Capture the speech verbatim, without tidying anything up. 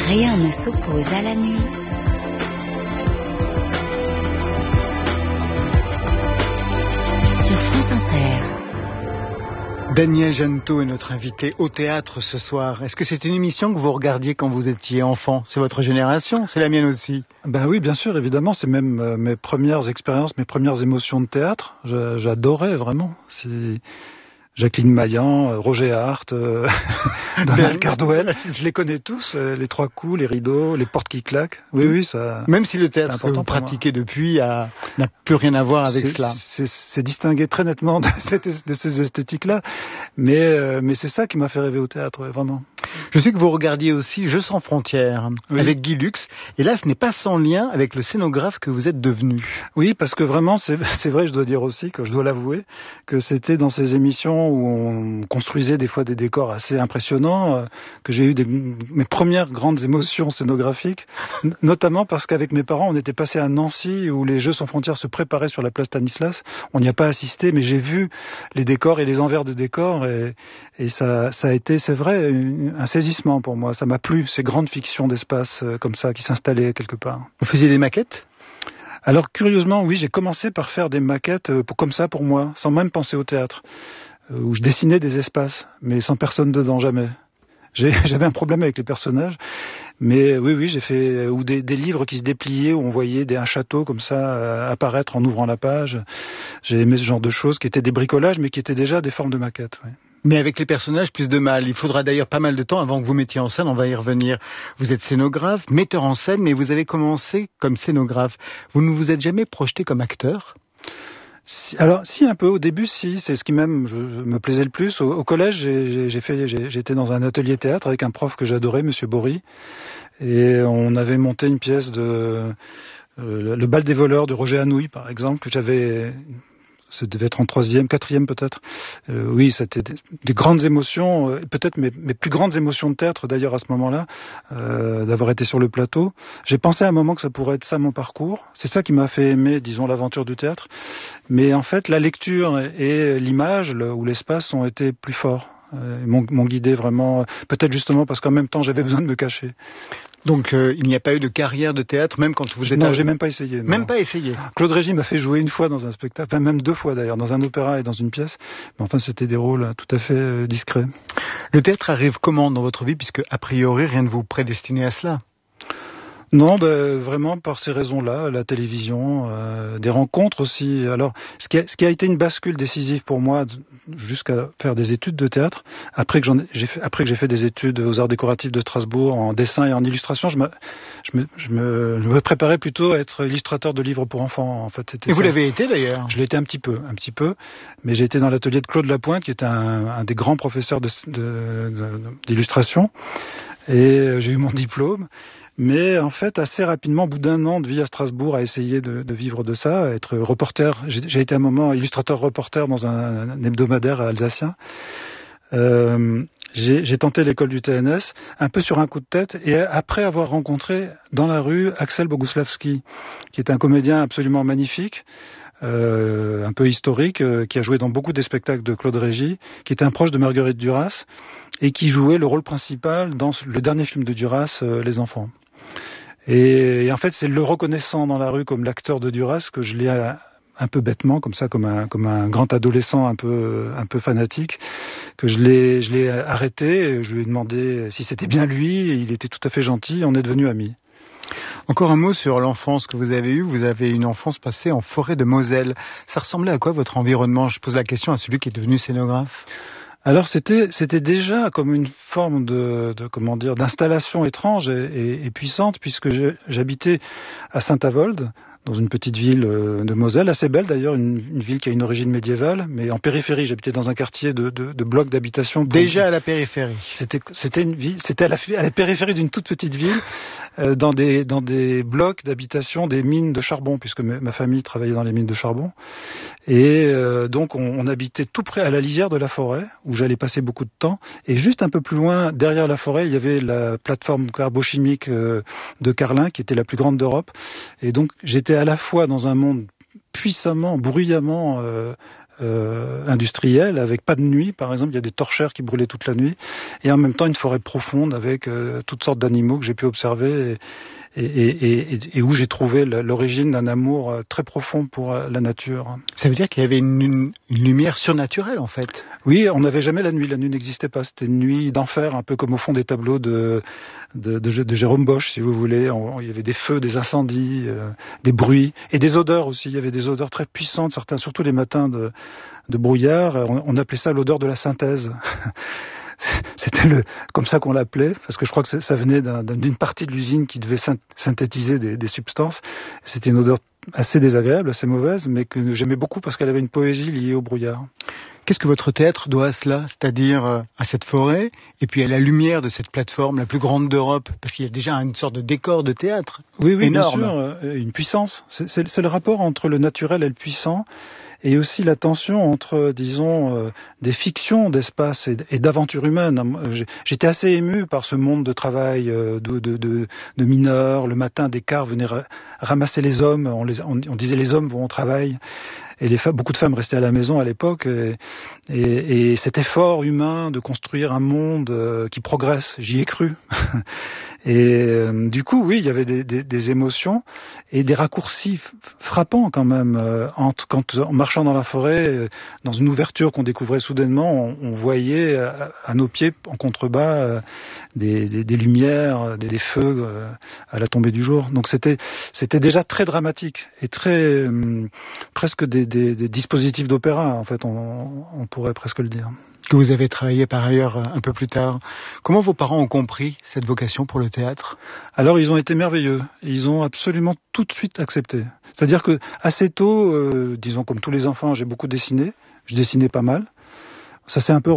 Rien ne s'oppose à la nuit. Sur France Inter. Daniel Jeannetot est notre invité au théâtre ce soir. Est-ce que c'est une émission que vous regardiez quand vous étiez enfant? C'est votre génération, c'est la mienne aussi. Ben oui, bien sûr, évidemment, c'est même euh, mes premières expériences, mes premières émotions de théâtre. Je, j'adorais vraiment. C'est Jacqueline Maillan, Roger Hart, euh, Donald Cardwell, je les connais tous, euh, les trois coups, les rideaux, les portes qui claquent. Oui, oui, ça. Même si le théâtre que vous pratiquez depuis a, n'a plus rien à voir avec c'est, cela. C'est, c'est distingué très nettement de, cette, de ces esthétiques-là, mais, euh, mais c'est ça qui m'a fait rêver au théâtre, ouais, vraiment. Je sais que vous regardiez aussi Jeux sans frontières, oui, avec Guy Lux, et là ce n'est pas sans lien avec le scénographe que vous êtes devenu. Oui, parce que vraiment, c'est, c'est vrai, je dois dire aussi, que je dois l'avouer, que c'était dans ces émissions où on construisait des fois des décors assez impressionnants, euh, que j'ai eu des, mes premières grandes émotions scénographiques, n- notamment parce qu'avec mes parents, on était passé à Nancy, où les Jeux sans frontières se préparaient sur la place Stanislas. On n'y a pas assisté, mais j'ai vu les décors et les envers de décors, et, et ça, ça a été, c'est vrai, une, un saisissement pour moi. Ça m'a plu, ces grandes fictions d'espace euh, comme ça, qui s'installaient quelque part. Vous faisiez des maquettes ? Alors curieusement, oui, j'ai commencé par faire des maquettes euh, pour, comme ça pour moi, sans même penser au théâtre, euh, où je dessinais des espaces, mais sans personne dedans, jamais. J'ai, j'avais un problème avec les personnages, mais oui, oui, j'ai fait ou des, des livres qui se dépliaient où on voyait des, un château comme ça euh, apparaître en ouvrant la page. J'ai aimé ce genre de choses qui étaient des bricolages, mais qui étaient déjà des formes de maquettes. Oui. Mais avec les personnages, plus de mal. Il faudra d'ailleurs pas mal de temps avant que vous mettiez en scène, on va y revenir. Vous êtes scénographe, metteur en scène, mais vous avez commencé comme scénographe. Vous ne vous êtes jamais projeté comme acteur ? Si, alors, si, un peu. Au début, si. C'est ce qui même je, je me plaisait le plus. Au, au collège, j'ai, j'ai fait, j'ai, j'étais dans un atelier théâtre avec un prof que j'adorais, Monsieur Bory. Et on avait monté une pièce de euh, le, le bal des voleurs de Roger Hanouilh, par exemple, que j'avais... Ça devait être en troisième, quatrième peut-être. Euh, oui, c'était des, des grandes émotions, euh, peut-être mes, mes plus grandes émotions de théâtre d'ailleurs à ce moment-là, euh, d'avoir été sur le plateau. J'ai pensé à un moment que ça pourrait être ça mon parcours. C'est ça qui m'a fait aimer, disons, l'aventure du théâtre. Mais en fait, la lecture et l'image le, ou l'espace ont été plus forts. Euh, m'ont, m'ont guidé vraiment, peut-être justement parce qu'en même temps j'avais besoin de me cacher. Donc euh, il n'y a pas eu de carrière de théâtre, même quand vous êtes... Non, à... j'ai même pas essayé. Non. Même pas essayé. Claude Régis m'a fait jouer une fois dans un spectacle, enfin même deux fois d'ailleurs, dans un opéra et dans une pièce. Mais enfin, c'était des rôles tout à fait euh, discrets. Le théâtre arrive comment dans votre vie, puisque a priori rien ne vous prédestinait à cela? Non, ben, vraiment par ces raisons-là, la télévision, euh, des rencontres aussi. Alors, ce qui, a, ce qui a été une bascule décisive pour moi, jusqu'à faire des études de théâtre, après que j'en ai, j'ai fait, après que j'ai fait des études aux Arts décoratifs de Strasbourg en dessin et en illustration, je me, je me, je me, je me préparais plutôt à être illustrateur de livres pour enfants. En fait, c'était et vous ça. l'avez été d'ailleurs? Je l'ai été un petit peu, un petit peu, mais j'ai été dans l'atelier de Claude Lapointe, qui est un, un des grands professeurs de, de, de, d'illustration, et j'ai eu mon diplôme. Mais en fait, assez rapidement, au bout d'un an de vie à Strasbourg, à essayer de, de vivre de ça, être reporter. J'ai, j'ai été un moment illustrateur-reporter dans un, un hebdomadaire alsacien. Euh, j'ai, j'ai tenté l'école du T N S, un peu sur un coup de tête, et après avoir rencontré dans la rue Axel Boguslavski, qui est un comédien absolument magnifique, euh, un peu historique, euh, qui a joué dans beaucoup des spectacles de Claude Régis, qui était un proche de Marguerite Duras, et qui jouait le rôle principal dans le dernier film de Duras, euh, Les Enfants. Et, et en fait, c'est le reconnaissant dans la rue comme l'acteur de Duras que je l'ai un peu bêtement, comme ça, comme un, comme un grand adolescent un peu, un peu fanatique, que je l'ai, je l'ai arrêté. Je lui ai demandé si c'était bien lui. Et il était tout à fait gentil. On est devenus amis. Encore un mot sur l'enfance que vous avez eue. Vous avez une enfance passée en forêt de Moselle. Ça ressemblait à quoi votre environnement? Je pose la question à celui qui est devenu scénographe. Alors c'était c'était déjà comme une forme de, de comment dire d'installation étrange et, et, et puissante, puisque je, j'habitais à Saint-Avold, dans une petite ville de Moselle, assez belle d'ailleurs, une, une ville qui a une origine médiévale, mais en périphérie. J'habitais dans un quartier de, de, de blocs d'habitation. Déjà à la périphérie. C'était c'était une ville, c'était à la, à la périphérie d'une toute petite ville, euh, dans des dans des blocs d'habitation, des mines de charbon, puisque ma, ma famille travaillait dans les mines de charbon. Et euh, donc on, on habitait tout près à la lisière de la forêt, où j'allais passer beaucoup de temps. Et juste un peu plus loin, derrière la forêt, il y avait la plateforme carbochimique euh, de Carlin, qui était la plus grande d'Europe. Et donc j'étais à la fois dans un monde puissamment, bruyamment euh, euh, industrielle, avec pas de nuit, par exemple. Il y a des torchères qui brûlaient toute la nuit, et en même temps une forêt profonde avec euh, toutes sortes d'animaux que j'ai pu observer, et, et, et, et, et où j'ai trouvé l'origine d'un amour très profond pour la nature. Ça veut dire qu'il y avait une, une, une lumière surnaturelle, en fait. Oui, on n'avait jamais la nuit. La nuit n'existait pas. C'était une nuit d'enfer, un peu comme au fond des tableaux de, de, de, de Jérôme Bosch, si vous voulez. On, il y avait des feux, des incendies, euh, des bruits et des odeurs aussi. Il y avait des odeurs très puissantes, certains, surtout les matins de, de brouillard. On, on appelait ça l'odeur de la synthèse. C'était le, comme ça qu'on l'appelait, parce que je crois que ça venait d'un, d'une partie de l'usine qui devait synthétiser des, des substances. C'était une odeur assez désagréable, assez mauvaise, mais que j'aimais beaucoup parce qu'elle avait une poésie liée au brouillard. Qu'est-ce que votre théâtre doit à cela, c'est-à-dire à cette forêt, et puis à la lumière de cette plateforme, la plus grande d'Europe, parce qu'il y a déjà une sorte de décor de théâtre oui, oui, énorme. Bien sûr, une puissance. C'est, c'est, c'est le rapport entre le naturel et le puissant, et aussi la tension entre, disons, euh, des fictions d'espace et, et d'aventure humaine. J'étais assez ému par ce monde de travail euh, de, de, de, de mineurs. Le matin, des cars venaient ra- ramasser les hommes. On, les, on, on disait les hommes vont au travail. Et les femmes, beaucoup de femmes restaient à la maison à l'époque, et, et, et cet effort humain de construire un monde euh, qui progresse, j'y ai cru. Et euh, du coup, oui, il y avait des, des, des émotions et des raccourcis frappants quand même. Euh, entre, quand en marchant dans la forêt, euh, dans une ouverture qu'on découvrait soudainement, on, on voyait à, à nos pieds, en contrebas, euh, des, des, des lumières, des, des feux euh, à la tombée du jour. Donc c'était, c'était déjà très dramatique et très euh, presque des Des, des dispositifs d'opéra, en fait, on, on pourrait presque le dire. Que vous avez travaillé par ailleurs un peu plus tard. Comment vos parents ont compris cette vocation pour le théâtre ? Alors, ils ont été merveilleux. Ils ont absolument tout de suite accepté. C'est-à-dire que assez tôt, euh, disons comme tous les enfants, j'ai beaucoup dessiné. Je dessinais pas mal. Ça s'est un peu